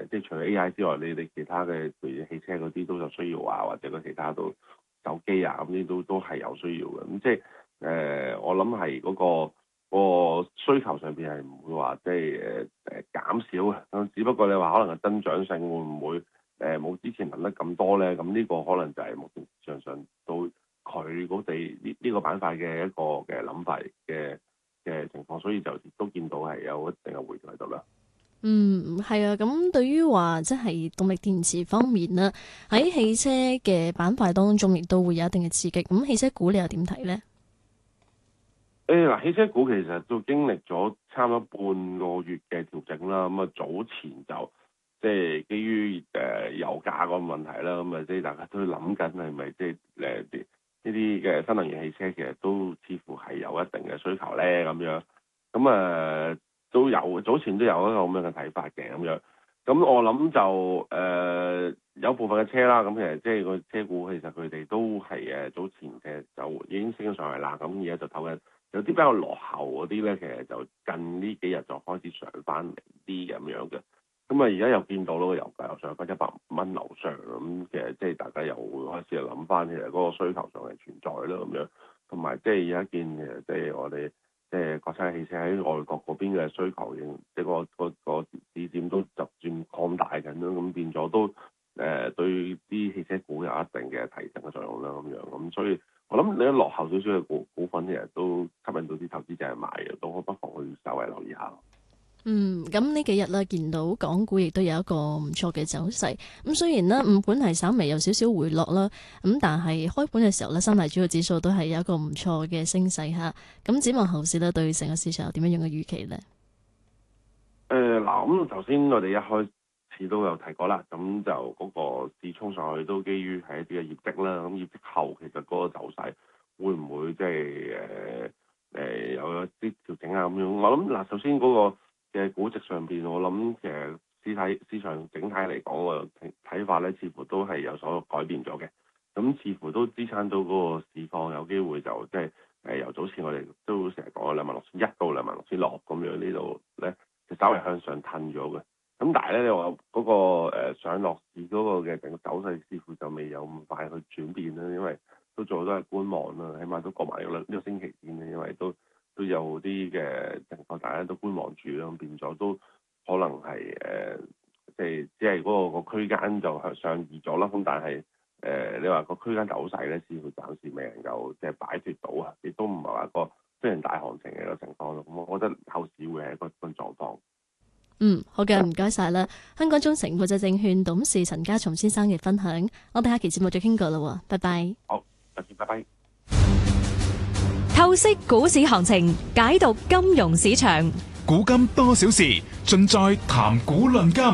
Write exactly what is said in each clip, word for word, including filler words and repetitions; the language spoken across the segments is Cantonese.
即係除咗 A I 之外，你哋其他嘅譬如汽車嗰啲都有需要啊，或者個其他都手機啊咁啲都都係有需要嘅。咁即係誒、呃，我諗係嗰個。個需求上邊係唔會話即係誒誒減少嘅，咁只不過你話可能個增長性會唔會誒冇、呃、之前能得咁多咧？咁呢個可能就係目前市場上到佢嗰地呢呢個板塊嘅一個嘅諗法嘅嘅情況，所以就都見到係有一定嘅回調喺度啦。 嗯，係啊，咁對於話即係動力電池方面啦，喺汽車嘅板塊當中亦都會有一定嘅刺激。咁汽車股你又點睇咧？ 誒嗱，汽車股其實都經歷咗差唔多半個月嘅調整啦。咁啊，早前就即係基於誒、呃、油價個問題啦，咁啊即係大家都諗緊係咪即係誒啲呢啲嘅新能源汽車其實都似乎係有一定嘅需求咧咁樣。咁啊、呃、都有早前都有一個咁樣嘅睇法嘅咁樣。咁我諗就誒、呃、有部分嘅車啦，咁其實即係個車股其實佢哋都係誒早前嘅就已經升咗上嚟啦。咁而家就唞緊。有啲比較落後嗰啲咧，其實就近呢幾日就開始上翻嚟啲咁樣嘅。咁啊，而家又見到咯，個油價又上翻一百蚊樓上咁，其實即係大家又會開始諗翻，其實嗰個需求上係存在咯咁樣。同埋即係有一件其實即係我哋即係國產汽車喺外國嗰邊嘅需求，即係個個個市佔都逐漸擴大緊啦。咁變咗都誒、呃、對啲汽車股有一定嘅提升嘅作用啦咁樣。咁所以。我諗你一落後少少嘅股股份，其實都吸引到啲投資者買嘅，都不妨去稍微留意下。 嗯，咁呢幾日咧見到港股亦都有一個唔錯嘅走勢。咁雖然呢，午盤係稍微有少少回落啦，咁但係開盤嘅時候呢，三大主要指數都係有一個唔錯嘅升勢嚇。咁展望後市呢，對成個市場有點樣樣嘅預期呢？ 誒嗱、呃，咁頭先我哋一開始都有提過啦，咁就嗰個市衝上去都基於係一啲嘅業績啦。咁業績後其實嗰個走勢會唔會即係誒誒有一啲調整啊咁樣？我諗嗱，首先嗰個嘅估值上邊，我諗其實市體市場整體嚟講個睇法咧，似乎都係有所改變咗嘅。咁似乎都支撐到嗰個市況有機會就即係誒由早前我哋都成日講兩萬六千一到兩萬六千六咁樣呢度咧。就稍微向上褪咗嘅，咁但係咧，你話嗰個誒上落市嗰個嘅整個走勢，似乎就未有咁快去轉變啦，因為都做都係觀望啦，起碼都過埋呢個星期先嘅，因為都都有啲嘅情況，大家都觀望住啦，變咗都可能係誒，即係只係嗰個個區間就向上移咗啦，咁但係誒、呃，你話個區間走勢咧，似乎暫時未能夠即係擺脫到啊，亦都唔係話一個非常大行情嘅一個情況咯，咁我覺得後市會係一個個狀況。 嗯，好嘅，唔該晒啦。香港中誠國際證券董事陳家松先生嘅分享，我哋下期節目再傾過啦，拜拜。 好，下次拜拜。 透析股市行情，解讀金融市場， 古今多少事，盡在談股論金。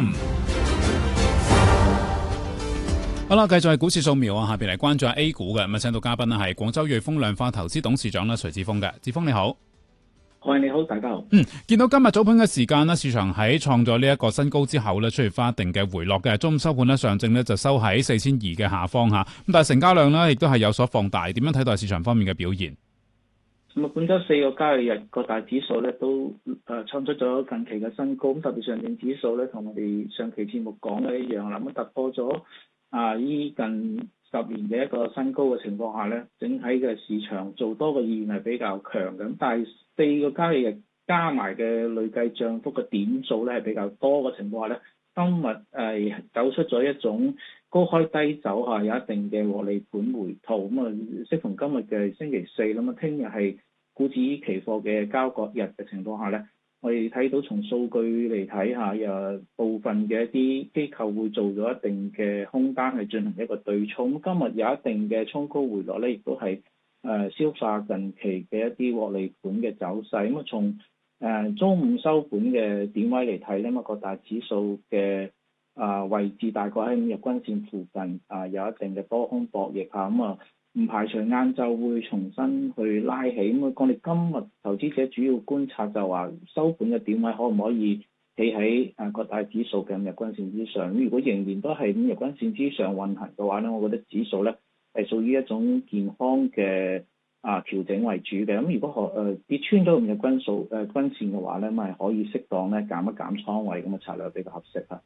好啦，繼續係股市掃描啊，下邊嚟關注下 A 股嘅咁啊，請到嘉賓呢係廣州瑞豐量化投資董事長啦徐志峰嘅，志峰你好。 喂，你好，大家好。 嗯，見到今日早盤嘅時間呢，市場喺創咗呢一個新高之後呢，出現翻一定嘅回落嘅。中午收盤呢，上證呢就收喺四千二嘅下方吓，咁但係成交量呢亦都係有所放大。點樣睇待市場方面嘅表現？ 咁啊，本周四個交易日各大指數咧都誒創出咗近期嘅新高，咁特別上證指數咧同我哋上期節目講嘅一樣啦，咁突破咗啊依近十年嘅一個新高嘅情況下咧，整體嘅市場做多嘅意願係比較強嘅，咁但係四個交易日加埋嘅累計漲幅嘅點數咧係比較多嘅情況下咧，今日誒走出咗一種高開低走下有一定嘅獲利盤回吐，咁啊適逢今日嘅星期四，咁啊聽日係股指期貨嘅交割日嘅情況下咧，我哋睇到從數據嚟睇下，有部分嘅一啲機構會做咗一定嘅空單去進行一個對沖，今日有一定嘅衝高回落咧，亦都係誒消化近期嘅一啲獲利盤嘅走勢。咁啊從誒中午收盤嘅點位嚟睇咧，咁各大指數嘅啊位置大概喺五日均線附近啊，有一定嘅多空博弈嚇，咁啊唔排除晏晝會重新去拉起。咁啊，我哋今日投資者主要觀察就話收盤嘅點位可唔可以企喺啊各大指數嘅五日均線之上。如果仍然都係五日均線之上運行嘅話咧，我覺得指數咧係屬於一種健康嘅啊調整為主嘅。咁如果可誒跌穿咗五日均數誒均線嘅話咧，咁係可以適當咧減一減倉位，咁嘅策略比較合適啊。